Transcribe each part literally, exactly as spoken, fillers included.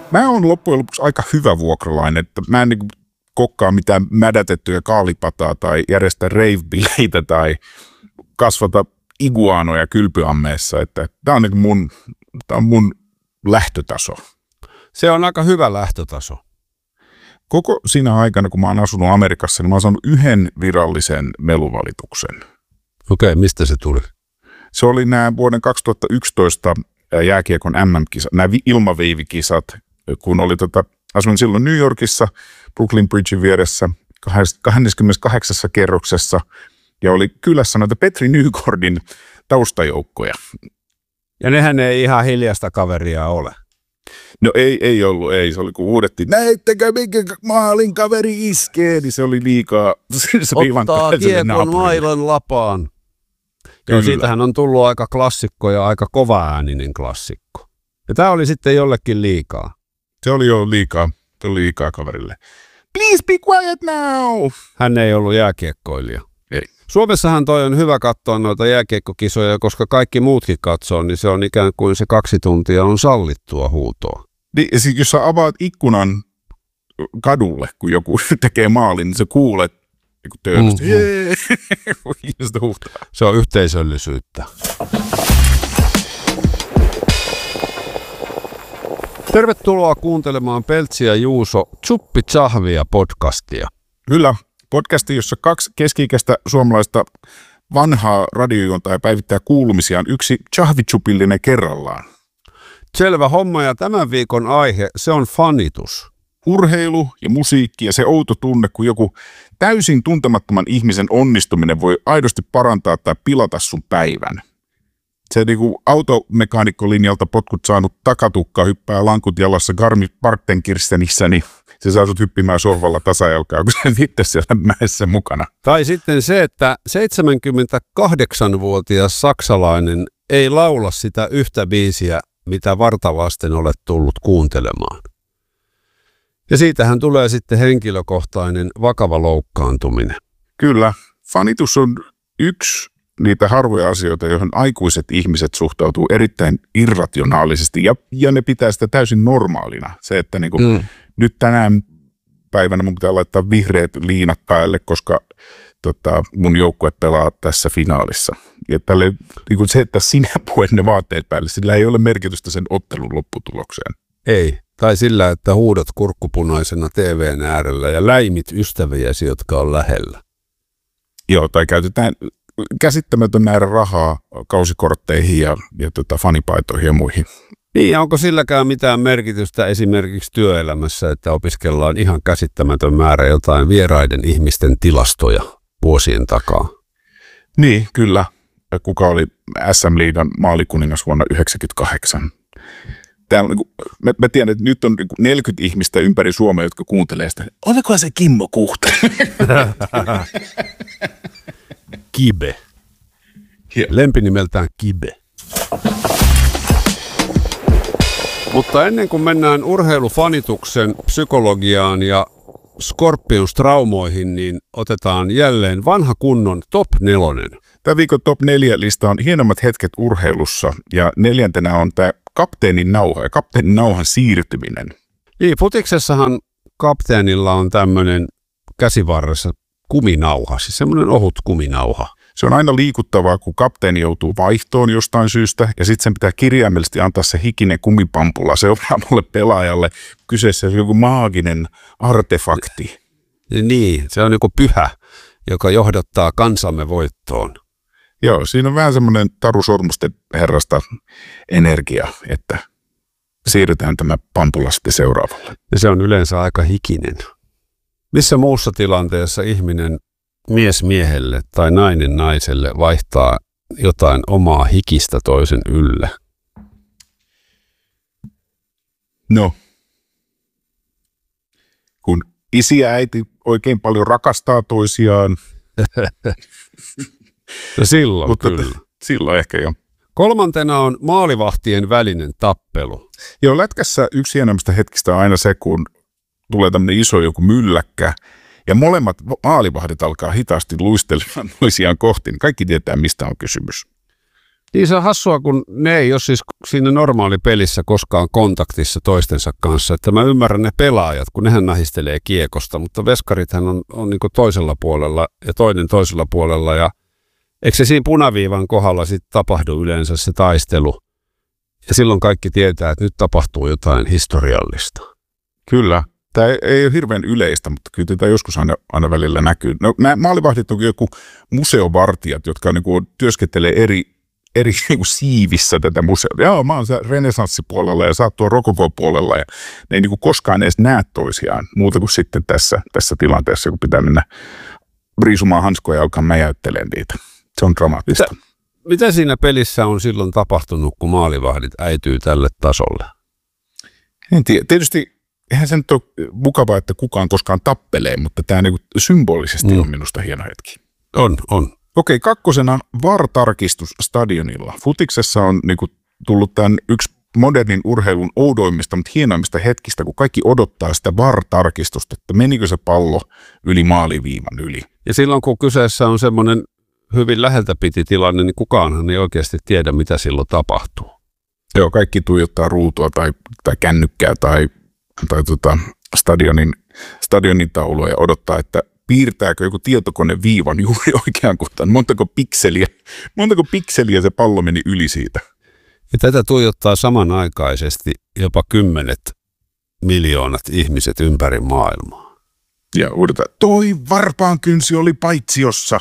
Mä oon loppujen lopuksi aika hyvä vuokralainen, että mä en niin kokkaa mitään mädätettyjä kaalipataa tai järjestä rave-bileitä tai kasvata iguanoja kylpyammeessa. Että tää on, niin mun, tää on mun lähtötaso. Se on aika hyvä lähtötaso. Koko siinä aikana, kun mä oon asunut Amerikassa, niin mä oon saanut yhden virallisen meluvalituksen. Okei, okay, mistä se tuli? Se oli nämä vuoden kaksituhattayksitoista jääkiekon M M-kisat, nämä ilmaveivikisat, kun oli tota, asuin silloin New Yorkissa, Brooklyn Bridgein vieressä, kaksikymmentäkahdeksan kerroksessa, ja oli kylässä noita Petri Nygårdin taustajoukkoja. Ja nehän ei ihan hiljasta kaveria ole. No ei, ei ollut, ei. Se oli kun huudettiin, näettekö minkä maalin kaveri iskee, niin se oli liikaa. Se ottaa kiekon mailan lapaan. Ja siitähän on tullut aika klassikko ja aika kova-ääninen klassikko. Ja tämä oli sitten jollekin liikaa. Se oli jo liikaa, se oli liikaa kaverille. Please be quiet now! Hän ei ollut jääkiekkoilija. Ei. Suomessahan toi on hyvä katsoa noita jääkiekkokisoja, koska kaikki muutkin katsoo, niin se on ikään kuin se kaksi tuntia on sallittua huutoa. Niin, jos sä avaat ikkunan kadulle, kun joku tekee maalin, niin sä kuulet niin töölöstä. Mm-hmm. Se on yhteisöllisyyttä. Tervetuloa kuuntelemaan Peltsi ja Juuso Tsuppi Tsahvia podcastia. Kyllä, podcasti, jossa kaksi keski-ikäistä suomalaista vanhaa radiojuontaa päivittää kuulumisiaan yksi tsahvitsupillinen kerrallaan. Selvä homma, ja tämän viikon aihe, se on fanitus. Urheilu ja musiikki ja se outo tunne, kun joku täysin tuntemattoman ihmisen onnistuminen voi aidosti parantaa tai pilata sun päivän. Se niinku automekaanikkolinjalta potkut saanut takatukka hyppää lankut jalassa Garmi-Partenkirstenissä, niin se saa sut hyppimään sohvalla tasajalkaa, kun sä itse siellä mäessä mukana. Tai sitten se, että seitsemänkymmentäkahdeksanvuotias saksalainen ei laula sitä yhtä biisiä, mitä vartavasten olet tullut kuuntelemaan. Ja siitähän tulee sitten henkilökohtainen vakava loukkaantuminen. Kyllä, fanitus on yksi niitä harvoja asioita, joihin aikuiset ihmiset suhtautuu erittäin irrationaalisesti ja, ja ne pitää sitä täysin normaalina. Se, että niinku, mm. nyt tänään päivänä mun pitää laittaa vihreät liinat päälle, koska tota, mun joukkue pelaa tässä finaalissa. Ja tälle, niinku se, että sinä puet ne vaatteet päälle, sillä ei ole merkitystä sen ottelun lopputulokseen. Ei. Tai sillä, että huudot kurkkupunaisena T V:n äärellä ja läimit ystäviäsi, jotka on lähellä. Joo, tai käytetään käsittämätön määrä rahaa kausikortteihin ja, ja tota, fanipaitoihin ja muihin. Niin, ja onko silläkään mitään merkitystä esimerkiksi työelämässä, että opiskellaan ihan käsittämätön määrä jotain vieraiden ihmisten tilastoja vuosien takaa? Niin, kyllä. Kuka oli S M-liigan maalikuningas vuonna yhdeksänkymmentäkahdeksan? Täällä on, mä, mä tiedän, että nyt on neljäkymmentä ihmistä ympäri Suomea, jotka kuuntelee sitä. Olikohan se Kimmo Kuhta? Kibe. Lempinimeltään Kibe. Mutta ennen kuin mennään urheilufanituksen psykologiaan ja Scorpions-traumoihin, niin otetaan jälleen vanha kunnon top nelonen. Tämä viikon top neljä lista on hienommat hetket urheilussa ja neljäntenä on tämä kapteenin nauha ja kapteenin nauhan siirtyminen. Niin, futiksessahan kapteenilla on tämmöinen käsivarressa kuminauha, siis semmoinen ohut kuminauha. Se on aina liikuttavaa, kun kapteeni joutuu vaihtoon jostain syystä ja sitten sen pitää kirjaimellisesti antaa se hikinen kumipampula seuraavalle pelaajalle. Kyseessä on joku maaginen artefakti. Niin, se on joku pyhä, joka johdattaa kansamme voittoon. Joo, siinä on vähän semmoinen Taru Sormusten herrasta energia, että siirrytään tämä pampula sitten seuraavalle. Ja se on yleensä aika hikinen. Missä muussa tilanteessa ihminen mies miehelle tai nainen naiselle vaihtaa jotain omaa hikistä toisen ylle? No, kun isi ja äiti oikein paljon rakastaa toisiaan. No silloin Mutta kyllä. Silloin ehkä jo. Kolmantena on maalivahtien välinen tappelu. Joo, lätkässä yksi hienoimmista hetkistä on aina se, kun tulee tämmöinen iso joku mylläkkä ja molemmat maalivahdit alkaa hitaasti luistelemaan toisiaan kohti. Kaikki tietää, mistä on kysymys. Niin se on hassua, kun ne ei ole siis siinä normaali pelissä koskaan kontaktissa toistensa kanssa. Että mä ymmärrän ne pelaajat, kun nehän nahistelee kiekosta, mutta veskarithan on, on niin kuin toisella puolella ja toinen toisella puolella. Ja eikö se siinä punaviivan kohdalla sitten tapahdu yleensä se taistelu? Ja silloin kaikki tietää, että nyt tapahtuu jotain historiallista. Kyllä. Tämä ei, ei ole hirveän yleistä, mutta kyllä tätä joskus aina, aina välillä näkyy. No, nämä maalivahdit on joku museovartijat, jotka niin kuin työskentelee eri, eri niin kuin siivissä tätä museota. Joo, mä oon renesanssipuolella ja sä oot tuo rokokopuolella. Ja ne ei niin kuin koskaan edes näe toisiaan muuta kuin sitten tässä, tässä tilanteessa, kun pitää mennä riisumaan hanskoja ja alkaa mäjäyttelemään niitä. Se on dramaattista. Mitä, mitä siinä pelissä on silloin tapahtunut, kun maalivahdit äityy tälle tasolle? En tiedä. Tietysti eihän se nyt ole mukavaa, että kukaan koskaan tappelee, mutta tämä niinku symbolisesti mm. on minusta hieno hetki. On, on. Okei, kakkosena V A R-tarkistus stadionilla. Futiksessa on niinku tullut tämän yksi modernin urheilun oudoimmista, mutta hienoimmista hetkistä, kun kaikki odottaa sitä V A R-tarkistusta, että menikö se pallo yli maaliviivan yli. Ja silloin, kun kyseessä on semmoinen hyvin läheltä piti tilanne, niin kukaanhan ei oikeasti tiedä, mitä silloin tapahtuu. Joo, kaikki tuijottaa ruutua tai, tai kännykkää tai, tai tota, stadionin, stadionin taulua ja odottaa, että piirtääkö joku tietokone viivan juuri oikean kohtaan. Montako pikseliä, montako pikseliä se pallo meni yli siitä. Ja tätä tuijottaa samanaikaisesti jopa kymmenet miljoonat ihmiset ympäri maailmaa. Ja odotetaan, toi varpaan kynsi oli paitsiossa.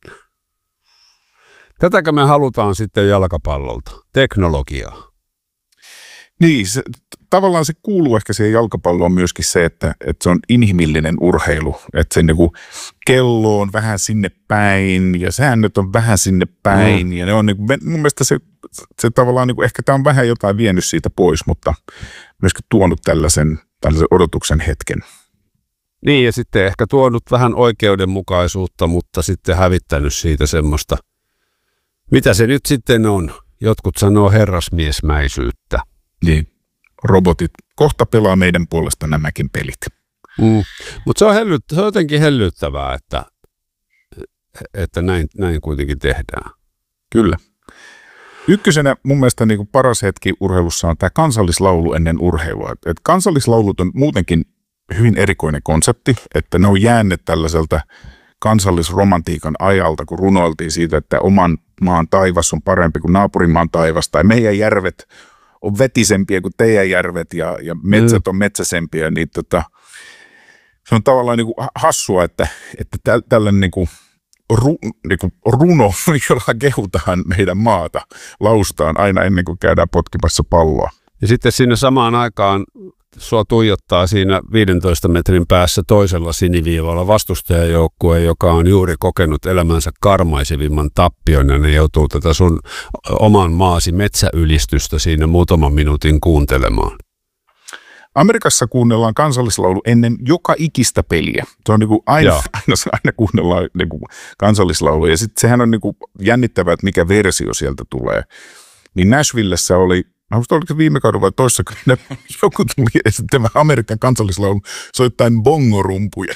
Tätäkö me halutaan sitten jalkapallolta? Teknologiaa. Niin, se, tavallaan se kuuluu ehkä siihen jalkapalloon myöskin se, että, että se on inhimillinen urheilu. Että se niinku kello on vähän sinne päin ja säännöt on vähän sinne päin. Mm. Ja ne on niinku, mun mielestä se, se tavallaan niinku, ehkä tämä on vähän jotain vienyt siitä pois, mutta myöskin tuonut tällaisen, tällaisen odotuksen hetken. Niin, ja sitten ehkä tuonut vähän oikeudenmukaisuutta, mutta sitten hävittänyt siitä semmoista, mitä se nyt sitten on. Jotkut sanoo herrasmiesmäisyyttä. Niin, robotit kohta pelaa meidän puolesta nämäkin pelit. Mm. Mutta se on, hellyt, se on jotenkin hellyttävää, että, että näin, näin kuitenkin tehdään. Kyllä. Ykkösenä mun mielestä niin kuin paras hetki urheilussa on tämä kansallislaulu ennen urheilua. Et kansallislaulut on muutenkin hyvin erikoinen konsepti, että ne on jäänyt tällaiselta kansallisromantiikan ajalta, kun runoiltiin siitä, että oman maan taivas on parempi kuin naapurimaan taivas, tai meidän järvet on vetisempiä kuin teidän järvet, ja, ja metsät mm. on metsäsempiä, niin tota, se on tavallaan niin kuin hassua, että, että tä, tällainen niin kuin ru, niin kuin runo, jolla kehutaan meidän maata, laustaan aina ennen kuin käydään potkimassa palloa. Ja sitten siinä samaan aikaan sua tuijottaa siinä viidentoista metrin päässä toisella siniviivalla vastustajajoukkue, joka on juuri kokenut elämänsä karmaisevimman tappion, ja ne joutuu tätä sun oman maasi metsäylistystä siinä muutaman minuutin kuuntelemaan. Amerikassa kuunnellaan kansallislaulu ennen joka ikistä peliä. Se on niin kuin aina, aina, aina kuunnellaan niin kuin kansallislaulu, ja sitten sehän on niin kuin jännittävää, että mikä versio sieltä tulee. Niin Nashvillessä oli, mä muistan, oliko viime kaudella vai toissa kaudella, joku tuli esittämään Amerikan kansallislaulun soittain bongorumpuja.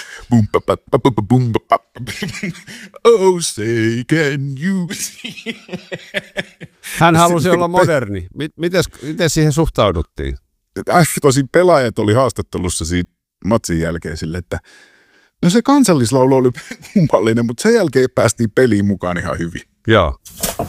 Oh, say can you see? Hän halusi olla moderni. Miten, miten siihen suhtauduttiin? Tosin pelaajat oli haastattelussa siinä matsin jälkeen sille, että no se kansallislaulu oli kummallinen, mutta sen jälkeen päästiin peliin mukaan ihan hyvin. Joo.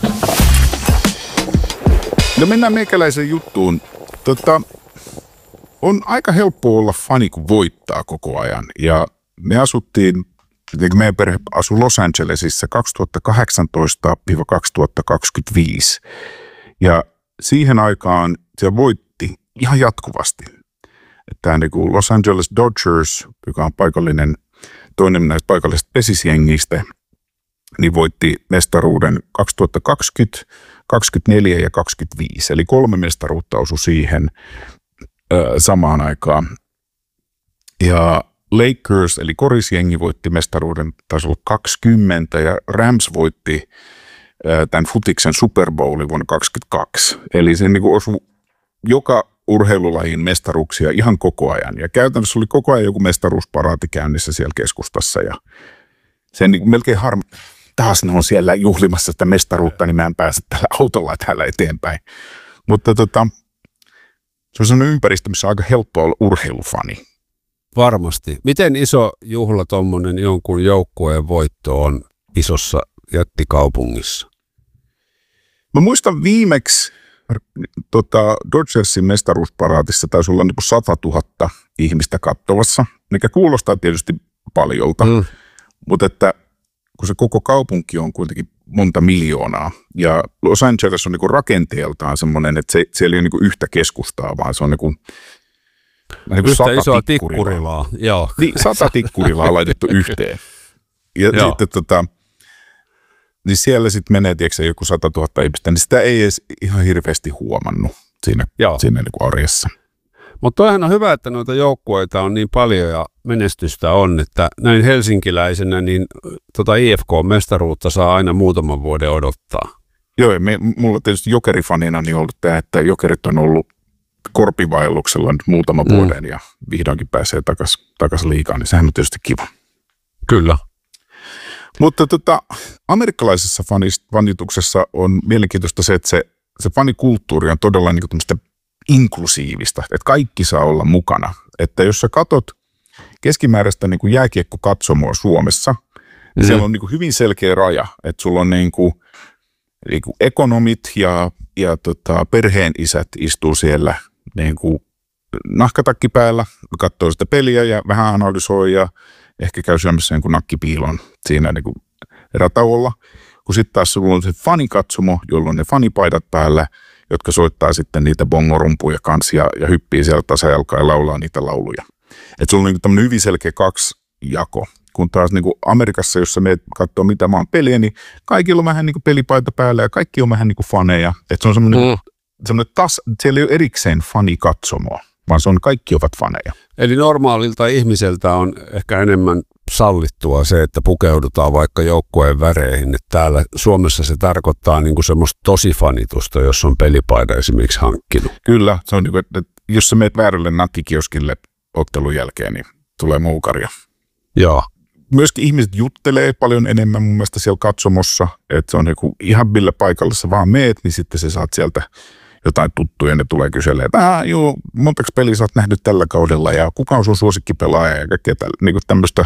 No mennään meikäläiseen juttuun. Tota, on aika helppo olla fani, kun voittaa koko ajan. Ja me asuttiin, meidän perhe asui Los Angelesissa kaksituhattakahdeksantoista kaksituhattakaksikymmentäviisi. Ja siihen aikaan se voitti ihan jatkuvasti. Tämä niin kuin Los Angeles Dodgers, joka on paikallinen, toinen näistä paikallisista pesisjengistä, niin voitti mestaruuden kaksituhattakaksikymmentä, kaksikymmentäneljä ja kaksikymmentäviisi. Eli kolme mestaruutta osui siihen ö, samaan aikaan. Ja Lakers, eli korisjengi, voitti mestaruuden, taisi olla kaksikymmentä, ja Rams voitti ö, tämän futiksen Super Bowlin vuonna kaksikymmentäkaksi. Eli se niin kuin osui joka urheilulajin mestaruuksia ihan koko ajan. Ja käytännössä oli koko ajan joku mestaruusparaati käynnissä siellä keskustassa. Ja se niin melkein harmi, taas ne on siellä juhlimassa sitä mestaruutta, niin mä en pääse tällä autolla täällä eteenpäin. Mutta tota, se on sellainen ympäristö, missä on aika helppo olla urheilufani. Varmasti. Miten iso juhla tuommoinen jonkun joukkueen voitto on isossa jättikaupungissa? Mä muistan viimeksi tota, Dodgersin mestaruusparaatissa taisi olla niin kuin satatuhatta ihmistä katsomassa, mikä kuulostaa tietysti paljolta, mm. mutta että kun se koko kaupunki on kuitenkin monta miljoonaa, ja Los Angeles on niin kuin rakenteeltaan semmoinen, että se, siellä ei ole niin kuin yhtä keskustaa, vaan se on niin kuin, niin kuin yhtä isoa tikkurilaa. Joo. Niin, sata tikkurilaa laitettu yhteen. Ja Joo. sitten tota, niin siellä sitten menee, tiedätkö, joku satatuhatta ihmistä, niin sitä ei edes ihan hirveästi huomannut siinä, siinä niin kuin arjessa. Mutta toihan on hyvä, että noita joukkueita on niin paljon ja menestystä on, että näin helsinkiläisenä niin tota I F K-mestaruutta saa aina muutaman vuoden odottaa. Joo, ja me, mulla tietysti jokerifanina niin ollut tämä, että jokerit on ollut korpivaelluksella nyt muutama mm. vuoden ja vihdoinkin pääsee takaisin takas liigaan, niin sehän on tietysti kiva. Kyllä. Mutta tota, amerikkalaisessa fanituksessa on mielenkiintoista se, että se, se fanikulttuuri on todella niin kuin tämmöistä inklusiivista, että kaikki saa olla mukana. Että jos sä katot keskimääräistä niin kuin jääkiekkokatsomoa Suomessa, niin mm. siellä on niin kuin hyvin selkeä raja, että sulla on niin kuin, niin kuin ekonomit ja, ja tota, perheenisät istuu siellä niin kuin nahkatakki päällä, katsoo sitä peliä ja vähän analysoi ja ehkä käy syömässä jonkun nakkipiilon siinä niin kuin erätauolla. Kun sitten taas sulla on se fanikatsomo, jolloin ne fanipaidat päällä, jotka soittaa sitten niitä bongorumpuja kanssa ja, ja hyppii siellä tasajalkaa ja laulaa niitä lauluja. Että sulla on niin tämmöinen hyvin selkeä kaksi jako. Kun taas niin kuin Amerikassa, jossa me katsoo mitä maan peliä, niin kaikilla on vähän niin kuin pelipaita päällä ja kaikki on vähän niin kuin faneja. Että se on semmoinen, mm. semmoinen tas, siellä ei ole erikseen fanikatsomoa, vaan se on, kaikki ovat faneja. Eli normaalilta ihmiseltä on ehkä enemmän sallittua se, että pukeudutaan vaikka joukkueen väreihin. Että täällä Suomessa se tarkoittaa niin kuin semmoista tosifanitusta, jos on pelipaita esimerkiksi hankkinut. Kyllä, se on niin kuin, että jos sä meet väärälle nakkikioskille ottelun jälkeen, niin tulee moukaria. Joo. Myöskin ihmiset juttelee paljon enemmän mun mielestä siellä katsomossa, että se on niin ihan millä paikalla sä vaan meet, niin sitten sä saat sieltä jotain tuttuja, ja ne tulee kyselemään, että ah, joo, montaks peliä sä oot nähnyt tällä kaudella, ja kuka on sun suosikkipelaaja, ja kaikkea niin tämmöistä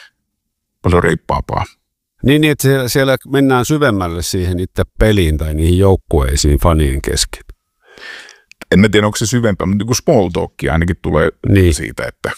paljon reippaampaa. Niin, että siellä, siellä mennään syvemmälle siihen itse peliin tai niihin joukkueisiin fanien kesken. En mä tiedä, onko se syvempää, mutta niin small talkia ainakin tulee niin siitä, että,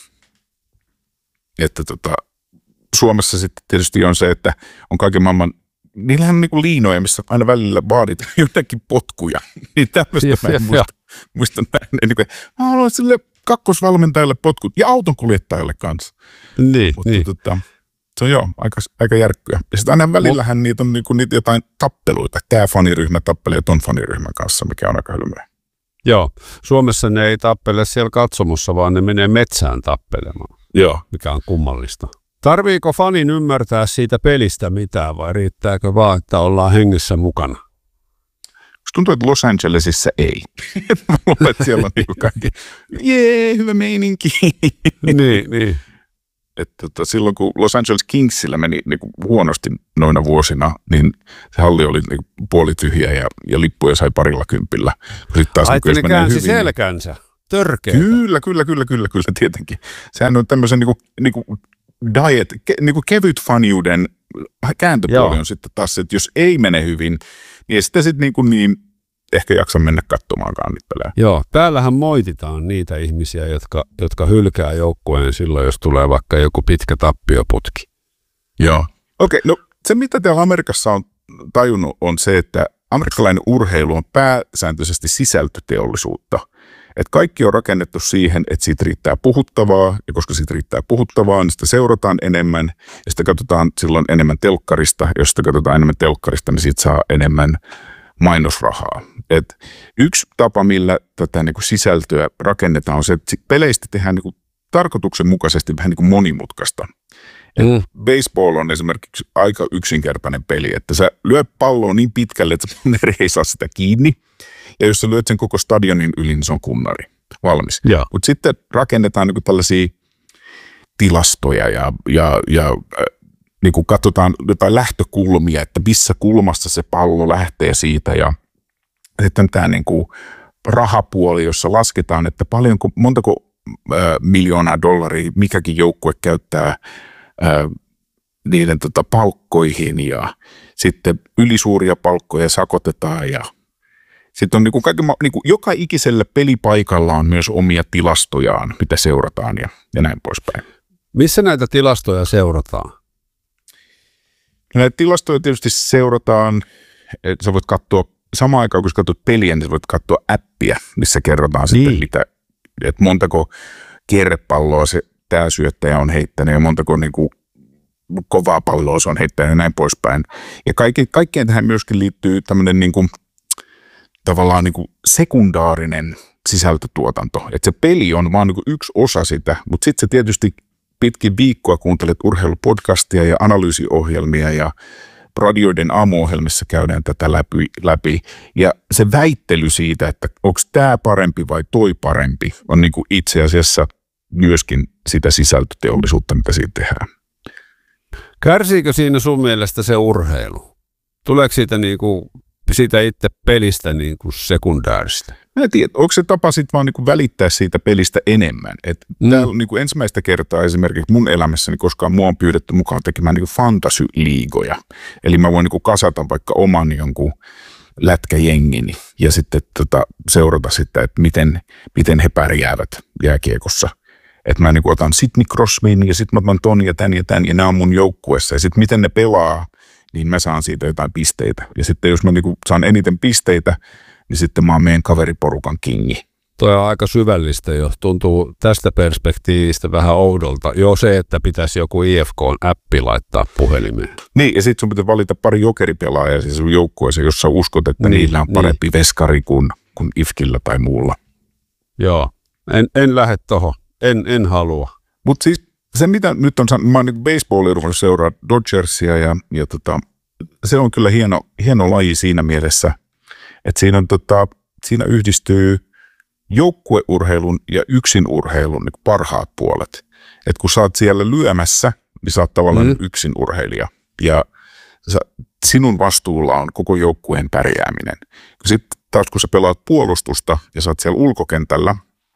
että tota, Suomessa sitten tietysti on se, että on kaiken maailman, niillähän on niin kuin liinoja, missä aina välillä vaaditaan jotenkin potkuja. Niin tämmöistä ja, mä en muista, muista näin. Niin kuin, mä haluan sille kakkosvalmentajalle potkut ja autonkuljettajalle kanssa. Niin, mutta niin. Tota, se on joo, aika, aika järkkyä. Ja sitten aina välillähän Mut, niitä on niinku, niitä jotain tappeluita. Tämä faniryhmä tappelee ton faniryhmän kanssa, mikä on aika hölmöä. Joo, Suomessa ne ei tappele siellä katsomossa, vaan ne menee metsään tappelemaan. Joo. Mikä on kummallista. Tarviiko fanin ymmärtää siitä pelistä mitään vai riittääkö vaan, että ollaan hengessä mukana? Tuntuu, että Los Angelesissa ei. Mä luulen, että siellä on niinku kaikki, jee, hyvä meininki. niin, niin. Että tota, silloin kun Los Angeles Kingsillä meni niinku huonosti noina vuosina, niin se halli oli niinku puoli tyhjä ja, ja lippuja sai parilla kympillä. Taas, Ai, niin, ne käänsi hyvin, selkänsä. Törkeä. Kyllä, kyllä, kyllä, kyllä, kyllä, tietenkin. Sehän on tämmöisen niinku, niinku diet, ke, niinku kevyt faniuden kääntöpuoli Joo. on sitten taas, että jos ei mene hyvin, niin ei sitä sitten niinku niin ehkä jaksa mennä katsomaankaan niitä pelejä. Joo, täällähän moititaan niitä ihmisiä, jotka, jotka hylkää joukkueen silloin, jos tulee vaikka joku pitkä tappioputki. Joo. Okei, okay, no se mitä täällä Amerikassa on tajunnut on se, että amerikkalainen urheilu on pääsääntöisesti sisältöteollisuutta. Että kaikki on rakennettu siihen, että siitä riittää puhuttavaa, ja koska siitä riittää puhuttavaa, niin sitä seurataan enemmän, ja sitä katsotaan silloin enemmän telkkarista. Jos sitä katsotaan enemmän telkkarista, niin siitä saa enemmän mainosrahaa. Et yksi tapa, millä tätä niin kuin sisältöä rakennetaan, on se, että peleistä tehdään niin kuin tarkoituksenmukaisesti vähän niin kuin monimutkaista. Mm. Baseball on esimerkiksi aika yksinkertainen peli, että sä lyöt palloa niin pitkälle, että sä ei saa sitä kiinni, ja jos sä lyöt sen koko stadionin yli, niin se on kunnari. Valmis. Mutta sitten rakennetaan niin kuin tällaisia tilastoja ja, ja, ja niin kuin katsotaan jotain lähtökulmia, että missä kulmasta se pallo lähtee siitä ja sitten tämä niin kuin rahapuoli, jossa lasketaan, että paljonko, montako äh, miljoonaa dollaria mikäkin joukkue käyttää äh, niiden tota, palkkoihin ja sitten ylisuuria palkkoja sakotetaan ja sitten on niin kuin kaikki, niin kuin joka ikisellä pelipaikalla on myös omia tilastojaan, mitä seurataan ja, ja näin poispäin. Missä näitä tilastoja seurataan? Näitä tilastoja tietysti seurataan, että sä voit katsoa samaan aikaan, kun sä katsot peliä, niin sä voit katsoa appia, missä kerrotaan niin. sitten, mitä, että montako kierrepalloa se tämä syöttäjä on heittänyt ja montako niin kuin kovaa palloa se on heittänyt ja näin poispäin. Ja kaikki, kaikkeen tähän myöskin liittyy tämmöinen niin kuin, tavallaan niin kuin sekundaarinen sisältötuotanto. Että se peli on vaan niin kuin yksi osa sitä, mutta sitten se tietysti pitkin viikkoa kuuntelet urheilupodcastia ja analyysiohjelmia ja radioiden aamuohjelmissa käydään tätä läpi, läpi. Ja se väittely siitä, että onko tämä parempi vai toi parempi, on niin kuin itse asiassa myöskin sitä sisältöteollisuutta, mitä siitä tehdään. Kärsiikö siinä sun mielestä se urheilu? Tuleeko siitä, niin kuin, siitä itse pelistä niin kuin sekundääristä? Mä en tiedä, onko se tapa sitten vaan niin kuin välittää siitä pelistä enemmän. Mm. Täällä on niin kuin ensimmäistä kertaa esimerkiksi mun elämässäni, koska mua on pyydetty mukaan tekemään niin kuin fantasy-liigoja. Eli mä voin niin kuin kasata vaikka oman jonkun lätkäjengini ja sitten tota, seurata sitä, että miten, miten he pärjäävät jääkiekossa. Että mä niin kuin otan Sidney Crosbyn ja sitten mä otan ton ja tän ja tän ja nämä on mun joukkuessa. Ja sitten miten ne pelaa, niin mä saan siitä jotain pisteitä. Ja sitten jos mä niin kuin saan eniten pisteitä, niin sitten mä oon meidän kaveriporukan kingi. Toi on aika syvällistä jo. Tuntuu tästä perspektiivistä vähän oudolta. Jo se, että pitäisi joku I F K-appi laittaa puhelimeen. Niin, ja sitten sun pitää valita pari jokeripelaajaa siis sun joukkueeseen, jos sä uskot, että niin, niillä on parempi niin. veskari kuin, kuin Ifkillä tai muulla. Joo, en, en lähde tohon. En, en halua. Mutta siis se, mitä nyt on, mä oon niin baseballia ruvennut seuraa Dodgersia ja, ja tota, se on kyllä hieno, hieno laji siinä mielessä, että siinä, on, tota, siinä yhdistyy joukkueurheilun ja yksinurheilun niin parhaat puolet. Että kun sä oot siellä lyömässä, niin sä oot tavallaan mm. yksinurheilija ja sä, sinun vastuulla on koko joukkueen pärjääminen. Sitten taas kun sä pelaat puolustusta ja sä oot siellä ulkokentällä,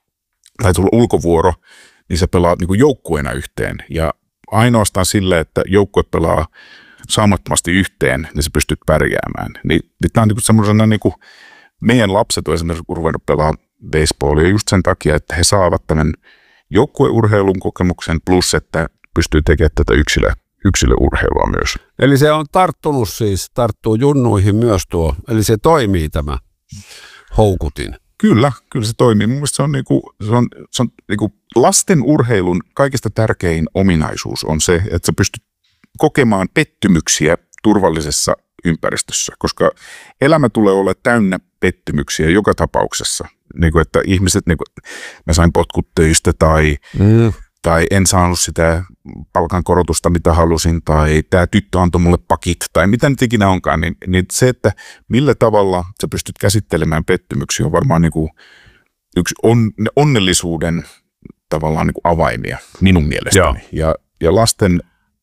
tai tulla ulkovuoro, niin sä pelaat niin kuin joukkueena yhteen. Ja ainoastaan sillä, että joukkue pelaa saamattomasti yhteen, niin sä pystyt pärjäämään. Niin, niin tämä on niin semmoisena, niin kuin meidän lapset on esimerkiksi ruvennut pelaamaan baseballia just sen takia, että he saavat tämän joukkueurheilun kokemuksen plus, että pystyy tekemään tätä yksilö, yksilöurheilua myös. Eli se on tarttunut siis, tarttuu junnuihin myös tuo, eli se toimii tämä houkutin. Kyllä, kyllä se toimii. Mun mielestä se on, niinku, se on, se on niinku lasten urheilun kaikista tärkein ominaisuus on se, että sä pystyt kokemaan pettymyksiä turvallisessa ympäristössä, koska elämä tulee olla täynnä pettymyksiä joka tapauksessa. Niinku, että ihmiset, niinku, mä sain potkut töistä tai, mm. tai en saanut sitä palkankorotusta, mitä halusin, tai tämä tyttö antoi mulle pakit, tai mitä nyt ikinä onkaan, niin, niin se, että millä tavalla sä pystyt käsittelemään pettymyksiä, on varmaan niin kuin yksi on, onnellisuuden tavallaan niin kuin avaimia minun mielestäni. Ja, ja lasten,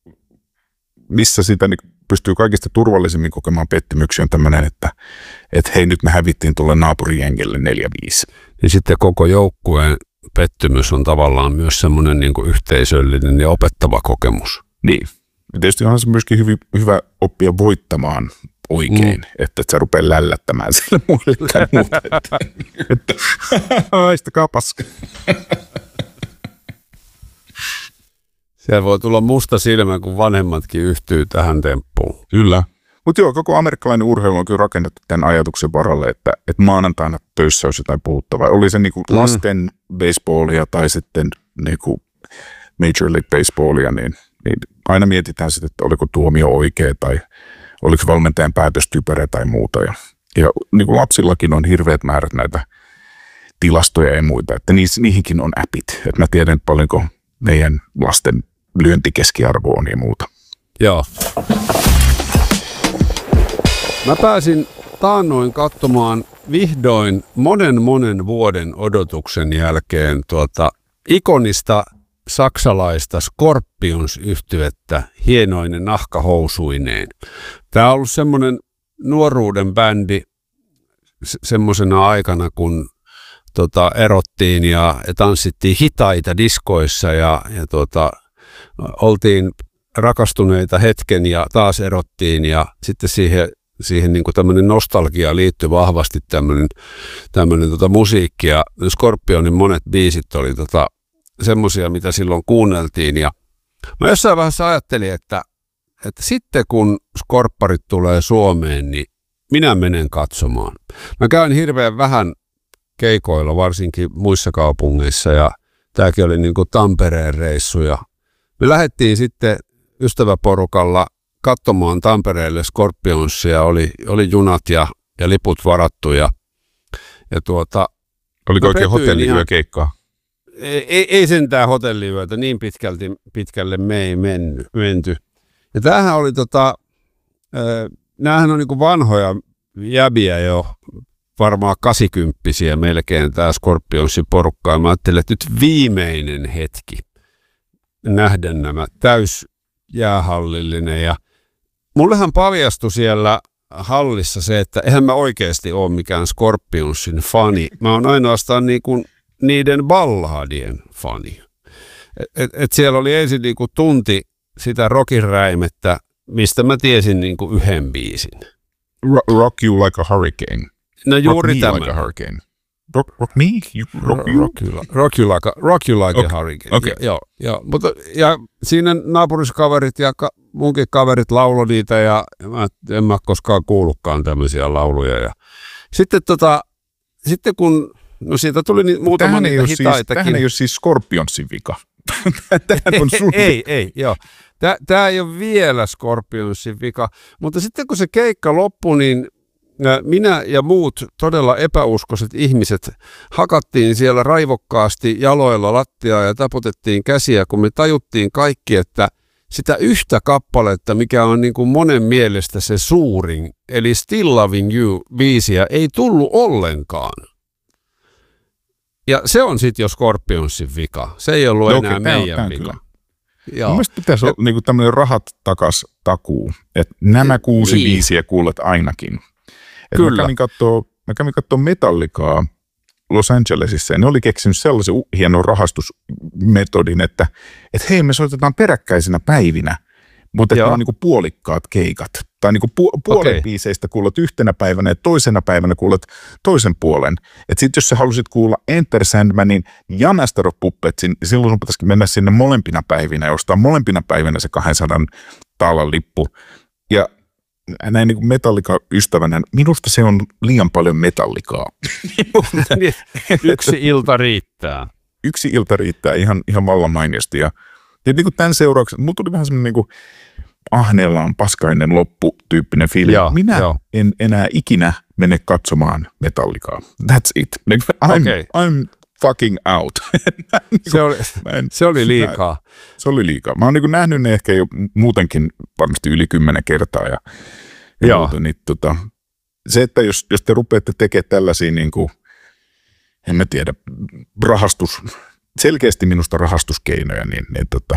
missä sitä niin pystyy kaikista turvallisimmin kokemaan pettymyksiä, on tämmöinen, että, että hei, nyt me hävittiin tuolle naapurijengelle neljä viisi. Ja sitten koko joukkueen pettymys on tavallaan myös semmoinen niin kuin yhteisöllinen ja opettava kokemus. Niin. Ja tietysti onhan se myöskin hyvin, hyvä oppia voittamaan oikein, mm. että et sä rupea lällättämään sille muille tai muuta. Että, että haistakaa paska. Siellä voi tulla musta silmä, kun vanhemmatkin yhtyy tähän temppuun. Kyllä. Mutta joo, koko amerikkalainen urheilu on kyllä rakennettu tämän ajatuksen varalle, että, että maanantaina töissä olisi jotain puhuttavaa. Oli se niinku mm. lasten baseballia tai sitten niinku Major League Baseballia, niin, niin aina mietitään sitten, että oliko tuomio oikea tai oliko valmentajan päätös typerä tai muuta. Ja, ja niinku lapsillakin on hirveät määrät näitä tilastoja ja muita, että niihinkin on appit. Että mä tiedän paljonko meidän lasten lyöntikeskiarvo on ja muuta. Joo. Mä pääsin taannoin katsomaan vihdoin monen monen vuoden odotuksen jälkeen tuota ikonista saksalaista Scorpions-yhtyettä hienoine nahkahousuineen. Tämä on ollut semmoinen nuoruuden bändi semmoisena aikana, kun tota, erottiin ja, ja tanssittiin hitaita diskoissa ja, ja tota, oltiin rakastuneita hetken ja taas erottiin ja sitten siihen, siihen niin kuin tämmöinen nostalgia liittyi vahvasti tämmöinen, tämmöinen tota musiikki ja Scorpionin monet biisit oli tota, semmoisia, mitä silloin kuunneltiin ja mä jossain vaiheessa ajattelin, että, että sitten kun skorpparit tulee Suomeen, niin minä menen katsomaan. Mä käyn hirveän vähän keikoilla, varsinkin muissa kaupungeissa ja tämäkin oli niin kuin Tampereen reissu ja me lähdettiin sitten ystäväporukalla katsomaan Tampereelle Scorpionsia, oli, oli junat ja, ja liput varattu ja, ja tuota... Oliko oikein hotelliyökeikkaa? Ei, ei, ei sentään hotelliyötä, niin pitkälti, pitkälle me ei menny, menty. Ja tämähän oli tota, äh, näähän on niinku vanhoja jäbiä jo, varmaan kasikymppisiä melkein tämä Scorpionsin porukka. Ja mä ajattelin, että nyt viimeinen hetki nähdä nämä täys jäähallillinen. Ja mullehan paljastui siellä hallissa se, että eihän mä oikeasti ole mikään Scorpionsin fani. Mä oon ainoastaan niinku niiden balladien fani. Et, et, et siellä oli ensin niinku tunti sitä rockin räimettä, mistä mä tiesin niinku yhden biisin. Rock you like a hurricane. No juuri rock tämä. Me like a hurricane. Rock, rock me? You, rock, you? Rock, you, rock you like a, rock you like okay. a hurricane. Okay. Ja, joo, joo, mutta, ja siinä naapuriskaverit ja ka, munkin kaverit lauloi niitä ja mä, en mä koskaan kuullutkaan tämmöisiä lauluja. Ja sitten, tota, sitten kun, no siitä tuli ni, muutama tähän niitä hitaitakin. Siis, tähän ei ole siis Scorpionsin vika. Tähän on sun. ei, ei, ei, joo. Tämä ei ole vielä Scorpionsin vika, mutta sitten kun se keikka loppui, niin minä ja muut todella epäuskoiset ihmiset hakattiin siellä raivokkaasti jaloilla lattiaa ja taputettiin käsiä, kun me tajuttiin kaikki, että sitä yhtä kappaletta, mikä on niin kuin monen mielestä se suurin, eli Still Loving You-biisiä, ei tullut ollenkaan. Ja se on sitten jo Scorpionsin vika. Se ei ollut no, enää okay, meidän tämän, vika. Mun mielestä pitäisi olla niin tämmöinen rahat takas takuu, että nämä kuusi niin. biisiä kuulet ainakin. Et kyllä. Mä kävin kattoo, mä kävin kattoo Metallicaa Los Angelesissa ja ne oli keksinyt sellaisen hienon rahastusmetodin, että et hei me soitetaan peräkkäisinä päivinä, mutta ne on niinku puolikkaat keikat. Tai niinku pu- puolen okay. biiseistä kuulet yhtenä päivänä ja toisena päivänä kuulet toisen puolen. Että sitten jos sä halusit kuulla Enter Sandmanin ja Master of Puppetsin, silloin sun pitäisikin mennä sinne molempina päivinä ja ostaa molempina päivinä se kahdensadan taalan lippu. Ja näin niin kuin Metallica-ystävänä, minusta se on liian paljon Metallicaa. Yksi ilta riittää. Yksi ilta riittää ihan, ihan vallan mainiosti. Ja, ja niin kuin tämän seurauksena, mulla tuli vähän semmoinen niin kuin ahneella on paskainen loppu -tyyppinen fiili. Joo, Minä jo. en enää ikinä mene katsomaan Metallicaa. That's it. I'm, okay. I'm fucking out. se, oli, en, se oli liikaa. Mä, se oli liikaa. Mä oon niin kuin nähnyt ne ehkä jo muutenkin varmasti yli kymmenen kertaa. Ja, ja muuta, niin, tota, se, että jos, jos te rupeatte tekemään tällaisia, niin kuin, en mä tiedä, rahastus, selkeästi minusta rahastuskeinoja, niin, niin tota,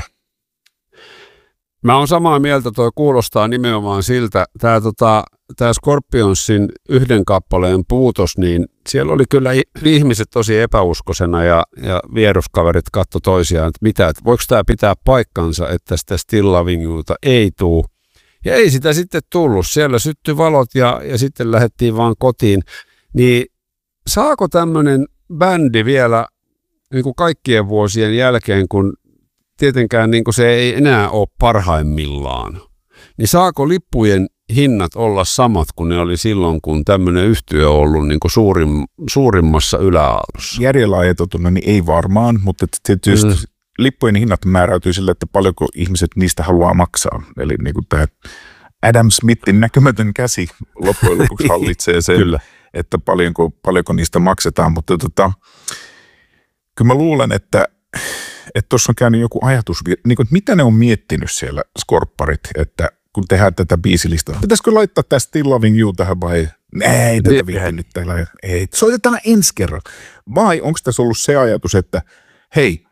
mä oon samaa mieltä, toi kuulostaa nimenomaan siltä, tämä tota, Scorpionsin yhden kappaleen puutos, niin siellä oli kyllä ihmiset tosi epäuskoisena ja, ja vieruskaverit katto toisiaan, että mitä, että voiko tämä pitää paikkansa, että sitä Still Loving Youta ei tule. Ja ei sitä sitten tullut, siellä syttyi valot ja, ja sitten lähdettiin vaan kotiin. Niin saako tämmöinen bändi vielä niin kuin kaikkien vuosien jälkeen, kun tietenkään niin kuin se ei enää ole parhaimmillaan, niin saako lippujen hinnat olla samat kuin ne oli silloin, kun tämmöinen yhtiö on ollut niin kuin suurin, suurimmassa yläaallossa? Järjellä ajateltuna niin ei varmaan, mutta tietysti mm. lippujen hinnat määräytyy sille, että paljonko ihmiset niistä haluaa maksaa. Eli niin kuin tämä Adam Smithin näkymätön käsi loppujen lopuksi hallitsee sen, kyllä. että paljonko, paljonko niistä maksetaan. Mutta tota, kyllä mä luulen, että että tuossa on käynyt joku ajatus, niin kuin, että mitä ne on miettinyt siellä skorpparit, että kun tehdään tätä biisilistaa. Pitäisikö laittaa tämä Still Loving You tähän vai ei tätä viihdä nyt täällä, ei, soitetaan ensi kerran. Vai onko tässä ollut se ajatus, että hei,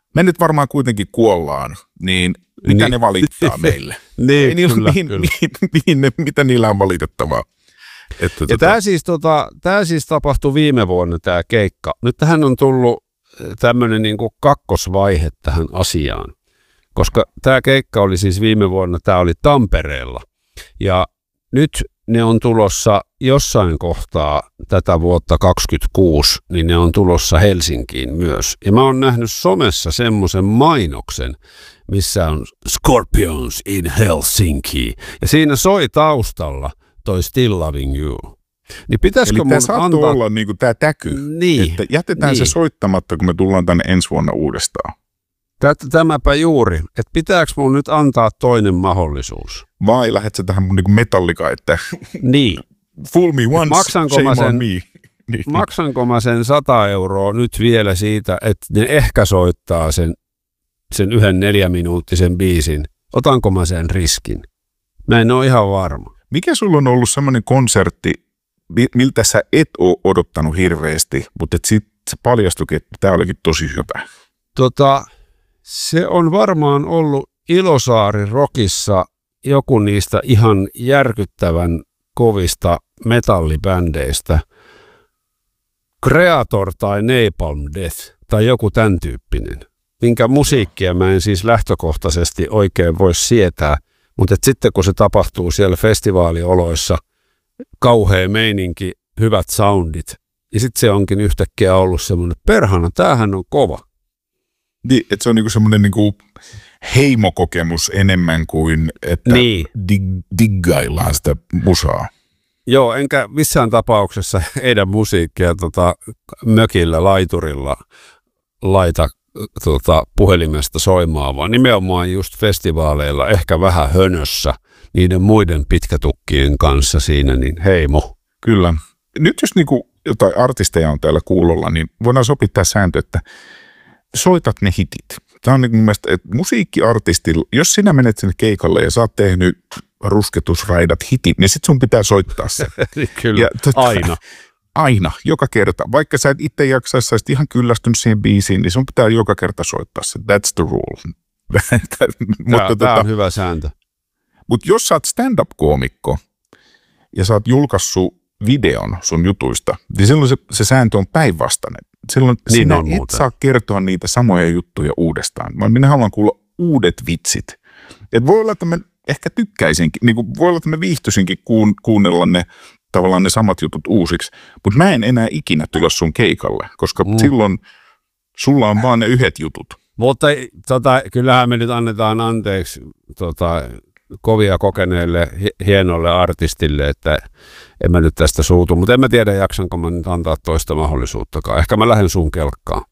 me nyt varmaan kuitenkin kuollaan, niin mitä niin. ne valittaa meille? niin, niillä, kyllä, mihin, kyllä. mihin, mihin ne, mitä niillä on valitettavaa? Että, ja tota... tämä siis, tota, tämä siis tapahtui viime vuonna tämä keikka. Nyt tähän on tullut tämmöinen niin kuin kakkosvaihe tähän asiaan, koska tämä keikka oli siis viime vuonna, tämä oli Tampereella. Ja nyt ne on tulossa jossain kohtaa tätä vuotta kaksikymmentäkuusi, niin ne on tulossa Helsinkiin myös. Ja mä oon nähnyt somessa semmoisen mainoksen, missä on Scorpions in Helsinki. Ja siinä soi taustalla toi Still Loving You. Niin pitäisikö Eli mun tämä saattoi antaa... olla niin kuin tämä täky, niin, että jätetään niin. se soittamatta, kun me tullaan tänne ensi vuonna uudestaan. Tämäpä juuri, että pitääkö mun nyt antaa toinen mahdollisuus? Vai lähdet sä tähän mun niin kuin metallika, että niin. fool me once, maksanko shame mä sen, on me. Niin. Maksanko mä sen sata euroa nyt vielä siitä, että ne ehkä soittaa sen, sen yhden neljäminuuttisen biisin? Otanko mä sen riskin? Mä en ole ihan varma. Mikä sulla on ollut semmoinen konsertti, miltä sä et ole odottanut hirveästi, mutta sitten se paljastuikin, että tämä olikin tosi hyvä? Tota, se on varmaan ollut Ilosaari Rockissa joku niistä ihan järkyttävän kovista metallibändeistä. Creator tai Napalm Death tai joku tämän tyyppinen, minkä musiikkia mä en siis lähtökohtaisesti oikein voi sietää, mutta sitten kun se tapahtuu siellä festivaalioloissa, kauhea meininki, hyvät soundit, ja sitten se onkin yhtäkkiä ollut semmoinen, perhana, tämähän on kova. Niin, että se on niinku semmoinen niinku heimokokemus enemmän kuin, että niin. dig, diggaillaan sitä musaa. Joo, enkä missään tapauksessa heidän musiikkia tota, mökillä, laiturilla laita tota, puhelimesta soimaan, vaan nimenomaan just festivaaleilla, ehkä vähän hönössä, niiden muiden pitkätukkien kanssa siinä, niin heimo. Kyllä. Nyt jos niinku jotain artisteja on täällä kuulolla, niin voidaan sopittaa sääntö, että soitat ne hitit. Tämä on niin mun mielestä, että musiikkiartistilla, jos sinä menet sinne keikalle ja sä oot tehnyt rusketusraidat hitit, niin sit sun pitää soittaa se. Kyllä, ja, tota, aina. Aina, joka kerta. Vaikka sä et itse jaksaisi, sä ihan kyllästynyt siihen biisiin, niin sun pitää joka kerta soittaa se. That's the rule. Tämä tota, on hyvä sääntö. Mutta jos sä oot stand-up-koomikko ja sä oot julkaissut videon sun jutuista, niin silloin se, se sääntö on päinvastainen. Silloin niin sinä et muuten. saa kertoa niitä samoja juttuja uudestaan. Mä minä haluan kuulla uudet vitsit. Et voi olla, että mä ehkä tykkäisinkin, niin kuin voi olla, että mä viihtyisinkin kuun, kuunnella ne tavallaan ne samat jutut uusiksi, mutta mä en enää ikinä tulla sun keikalle, koska mm. silloin sulla on vaan ne yhdet jutut. Mutta tota, kyllähän me nyt annetaan anteeksi tota, kovia kokeneelle, hienolle artistille, että en mä nyt tästä suutu, mutta en mä tiedä, jaksanko mä nyt antaa toista mahdollisuuttakaan. Ehkä mä lähden sun kelkkaan.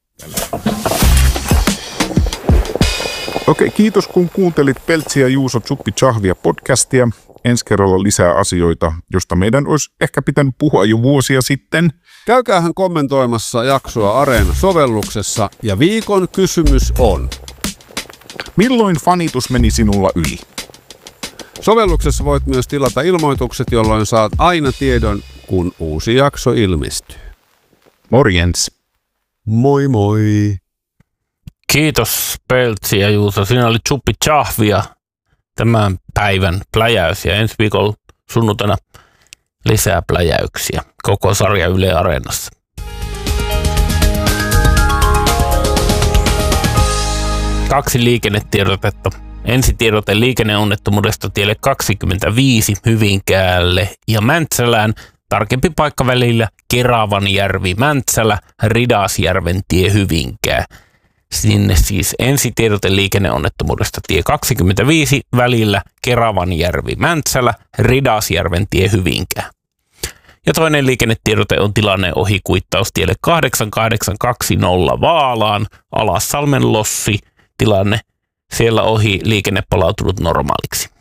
Okei, kiitos kun kuuntelit Peltsi ja Juuso Tsuppi Tsahvia podcastia. Ensi kerralla lisää asioita, josta meidän olisi ehkä pitänyt puhua jo vuosia sitten. Käykäähän kommentoimassa jaksoa Areena-sovelluksessa ja viikon kysymys on: milloin fanitus meni sinulla yli? Sovelluksessa voit myös tilata ilmoitukset, jolloin saat aina tiedon, kun uusi jakso ilmestyy. Morjens. Moi moi. Kiitos Peltsi ja Juuso. Siinä oli Tsuppi Tsahvia tämän päivän pläjäys ja ensi viikolla sunnuntaina lisää pläjäyksiä. Koko sarja Yle Areenassa. Kaksi liikennetiedotetta. Ensitiedote liikenneonnettomuudesta tielle kaksikymmentäviisi Hyvinkäälle ja Mäntsälään. Tarkempi paikka välillä Keravanjärvi Mäntsälä, Ridasjärven tie Hyvinkää. Sinne siis ensitiedote liikenneonnettomuudesta tie kaksikymmentäviisi välillä Keravanjärvi Mäntsälä, Ridasjärven tie Hyvinkää. Ja toinen liikennetiedote on tilanne ohi kuittaustielle kahdeksan kahdeksan kaksikymmentä Vaalaan, Alassalmen Lossi, tilanne siellä ohi liikenne palautunut normaaliksi.